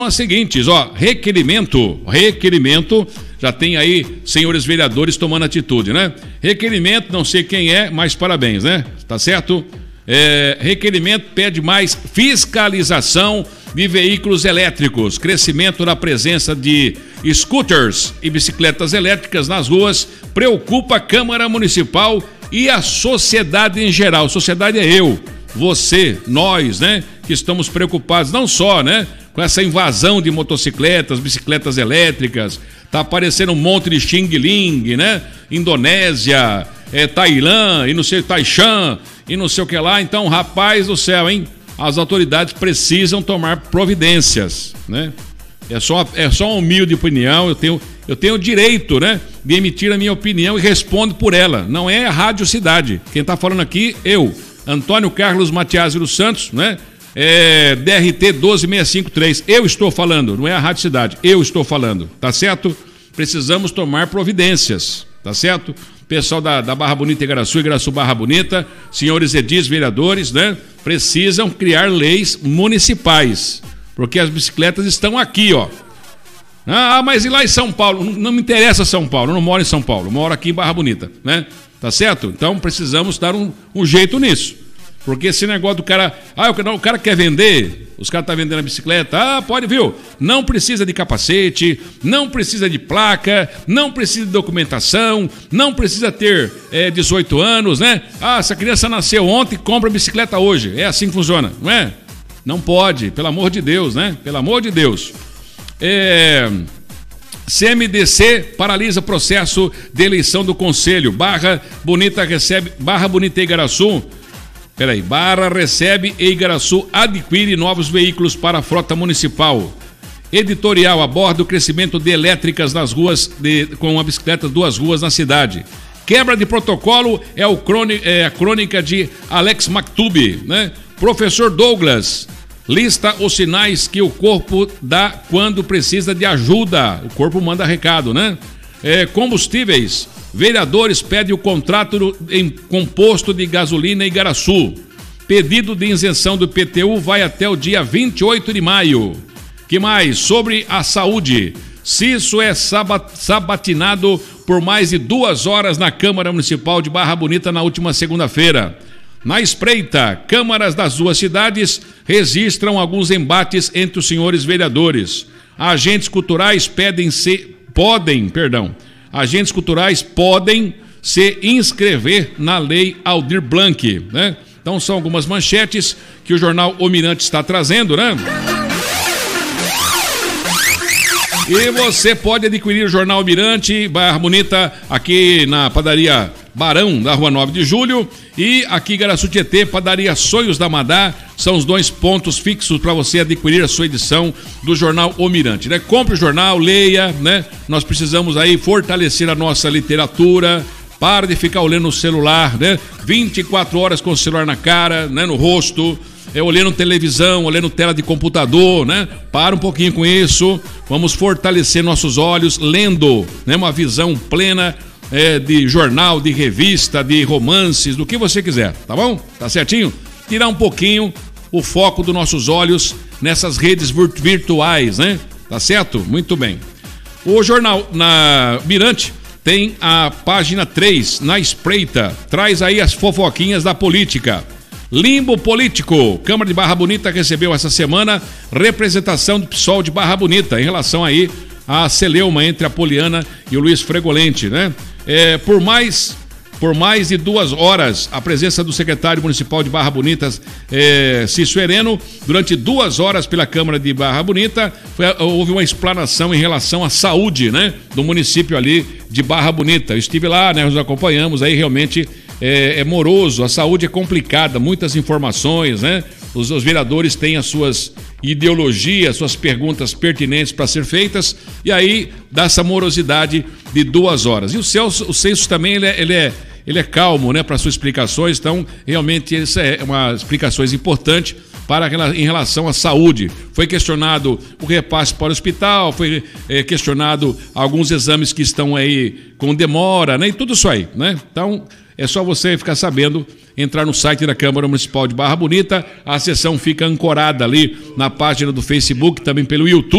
as seguintes, requerimento, já tem aí senhores vereadores tomando atitude, né? Requerimento, não sei quem é, mas parabéns, né? Tá certo? Requerimento pede mais fiscalização de veículos elétricos, crescimento na presença de scooters e bicicletas elétricas nas ruas preocupa a Câmara Municipal e a sociedade em geral. Sociedade é eu, você, nós, né? Que estamos preocupados, não só, né? Com essa invasão de motocicletas, bicicletas elétricas, tá aparecendo um monte de Xing Ling, né? Indonésia, Tailã, e não sei, Taishan, e não sei o que lá. Então, rapaz do céu, hein? As autoridades precisam tomar providências, né? É só uma humilde opinião, eu tenho o direito, né? De emitir a minha opinião e respondo por ela. Não é a Rádio Cidade. Quem tá falando aqui, eu, Antônio Carlos Matias dos Santos, né? DRT 12653, eu estou falando, não é a Rádio Cidade, eu estou falando, tá certo? Precisamos tomar providências, tá certo? Pessoal da Barra Bonita, Igaraçu Barra Bonita, senhores edis, vereadores, né? Precisam criar leis municipais, porque as bicicletas estão aqui, ó. Mas e lá em São Paulo? Não me interessa São Paulo, eu não moro em São Paulo, eu moro aqui em Barra Bonita, né? Tá certo? Então precisamos dar um jeito nisso. Porque esse negócio do cara, o cara quer vender, os caras estão vendendo a bicicleta, pode, viu? Não precisa de capacete, não precisa de placa, não precisa de documentação, não precisa ter 18 anos, né? Se a criança nasceu ontem, compra a bicicleta hoje. É assim que funciona, não é? Não pode, pelo amor de Deus, né? Pelo amor de Deus. CMDC paralisa processo de eleição do Conselho. Barra Bonita e Igaraçu. Barra recebe e Igaraçu adquire novos veículos para a frota municipal. Editorial aborda o crescimento de elétricas nas ruas, com a bicicleta duas ruas na cidade. Quebra de protocolo é a crônica de Alex Maktub, né? Professor Douglas lista os sinais que o corpo dá quando precisa de ajuda. O corpo manda recado, né? Combustíveis. Vereadores pedem o contrato em composto de gasolina em Igaraçu. Pedido de isenção do IPTU vai até o dia 28 de maio. Que mais? Sobre a saúde. Cisso é sabatinado por mais de 2 horas na Câmara Municipal de Barra Bonita na última segunda-feira. Na espreita, câmaras das duas cidades registram alguns embates entre os senhores vereadores. Agentes culturais Agentes culturais podem se inscrever na Lei Aldir Blanc, né? Então são algumas manchetes que o jornal O Mirante está trazendo, né? E você pode adquirir o jornal Mirante Barra Bonita aqui na padaria Barão, da Rua 9 de Julho, e aqui Igaraçu Tietê, padaria Sonhos da Madá, são os 2 pontos fixos para você adquirir a sua edição do jornal O Mirante, né? Compre o jornal, leia, né? Nós precisamos aí fortalecer a nossa literatura, para de ficar olhando no celular, né? 24 horas com o celular na cara, né? No rosto, olhando televisão, olhando tela de computador, né? Para um pouquinho com isso, vamos fortalecer nossos olhos, lendo, né? Uma visão plena de jornal, de revista, de romances, do que você quiser, tá bom? Tá certinho? Tirar um pouquinho o foco dos nossos olhos nessas redes virtuais, né? Tá certo? Muito bem. O jornal na Mirante tem a página 3, na espreita, traz aí as fofoquinhas da política. Limbo político. Câmara de Barra Bonita recebeu essa semana representação do PSOL de Barra Bonita em relação aí à celeuma entre a Poliana e o Luiz Fregolente, né? Por mais de 2 horas, a presença do secretário municipal de Barra Bonita, Cício Hereno, durante 2 horas pela Câmara de Barra Bonita, houve uma explanação em relação à saúde, né, do município ali de Barra Bonita. Eu estive lá, né, nós acompanhamos, aí realmente é moroso, a saúde é complicada, muitas informações, né? Os vereadores têm as suas ideologias, suas perguntas pertinentes para ser feitas, e aí dá essa morosidade de 2 horas. E o Celso também, ele é calmo, né, para suas explicações, então realmente isso é uma explicação importante em relação à saúde. Foi questionado o repasse para o hospital, foi questionado alguns exames que estão aí com demora, né, e tudo isso aí, né? Então, é só você ficar sabendo, entrar no site da Câmara Municipal de Barra Bonita, a sessão fica ancorada ali na página do Facebook, também pelo YouTube.